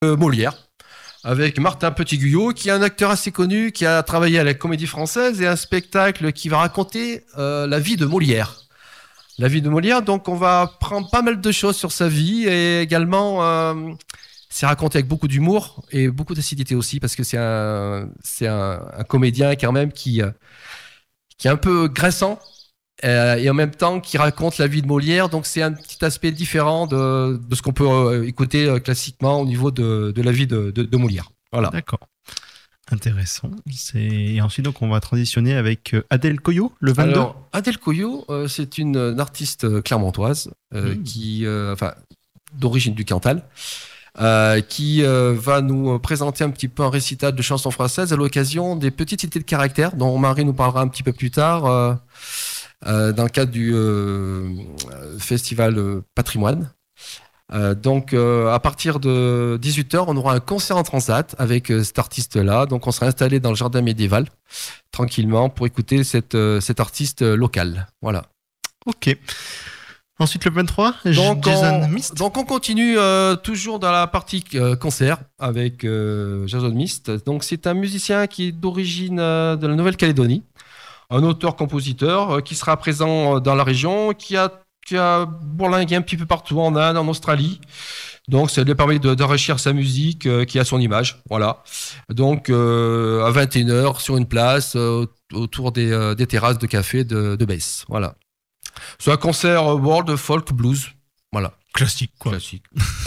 Molière, avec Martin Petit-Guyot, qui est un acteur assez connu, qui a travaillé à la Comédie Française, et un spectacle qui va raconter la vie de Molière. La vie de Molière, donc on va prendre pas mal de choses sur sa vie, et également, c'est raconté avec beaucoup d'humour, et beaucoup d'acidité aussi, parce que c'est un comédien quand même qui est un peu graissant, et en même temps qui raconte la vie de Molière, donc c'est un petit aspect différent de ce qu'on peut écouter classiquement au niveau de la vie de Molière. Voilà. D'accord. Intéressant. Et ensuite, donc, on va transitionner avec Adèle Coyot, le 22. Alors, Adèle Coyot, c'est une artiste clermontoise d'origine du Cantal, qui va nous présenter un petit peu un récital de chansons françaises à l'occasion des petites cités de caractère, dont Marie nous parlera un petit peu plus tard, dans le cadre du festival Patrimoine. Donc, à partir de 18h, on aura un concert en transat avec cet artiste-là. Donc, on sera installé dans le jardin médiéval, tranquillement, pour écouter cet artiste local. Voilà. Ok. Ensuite, le 23, Jason Mist. Donc, on continue toujours dans la partie concert avec Jason Mist. Donc, c'est un musicien qui est d'origine de la Nouvelle-Calédonie, un auteur-compositeur qui sera présent dans la région, qui a bourlingué un petit peu partout en Inde, en Australie. Donc, ça lui permet d'enrichir sa musique qui a son image. Voilà. Donc, à 21h, sur une place, autour des terrasses de café de Besse. Voilà. C'est un concert world folk blues. Voilà. Classique, quoi. Classique.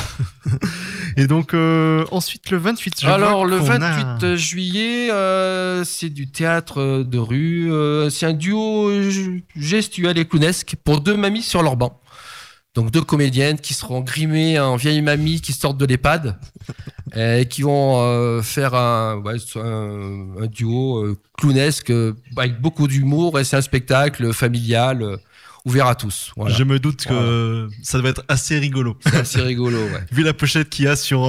Et donc, ensuite, le 28 Alors, le 28 juillet, c'est du théâtre de rue. C'est un duo gestuel et clownesque pour deux mamies sur leur banc. Donc, deux comédiennes qui seront grimées en vieilles mamies qui sortent de l'EHPAD et qui vont faire un duo clownesque avec beaucoup d'humour. Et c'est un spectacle familial ouvert à tous. Voilà. Je me doute que ça doit être assez rigolo. C'est assez rigolo, ouais. Vu la pochette qu'il y a sur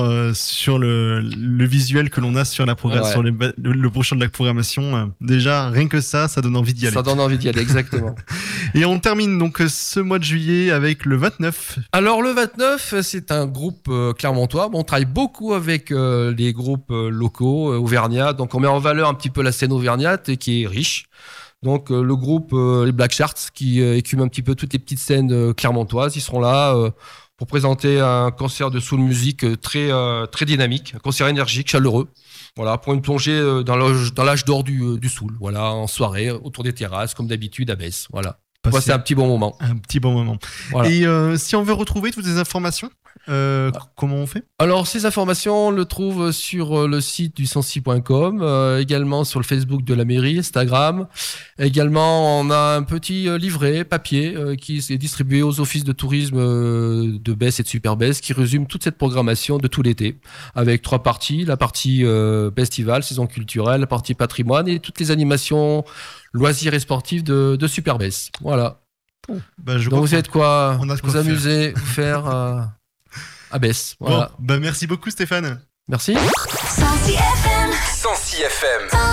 le visuel que l'on a sur la sur le brochure de la programmation, déjà, rien que ça donne envie d'y aller. Ça donne envie d'y aller, exactement. Et on termine donc ce mois de juillet avec le 29. Alors, le 29, c'est un groupe clermontois. Bon, on travaille beaucoup avec les groupes locaux auvergnats. Donc, on met en valeur un petit peu la scène auvergnate et qui est riche. Donc le groupe les Black Sharks qui écume un petit peu toutes les petites scènes clermontoises, ils seront là pour présenter un concert de soul music très dynamique, un concert énergique, chaleureux. Voilà, pour une plongée dans l'âge d'or du soul, voilà, en soirée autour des terrasses comme d'habitude à Besse, voilà. C'est un petit bon moment. Un petit bon moment. Voilà. Et si on veut retrouver toutes les informations, comment on fait ? Alors, ces informations, on le trouve sur le site du 106.com, également sur le Facebook de la mairie, Instagram. Également, on a un petit livret papier qui est distribué aux offices de tourisme de Besse et de Super Besse qui résume toute cette programmation de tout l'été avec 3 parties. La partie festival, saison culturelle, la partie patrimoine et toutes les animations loisirs et sportifs de Super Besse. Voilà. Bah, donc, vous êtes quoi vous amuser, vous faire... à Besse. Voilà. Bon, merci beaucoup Stéphane. Merci. 106 FM. 106 FM.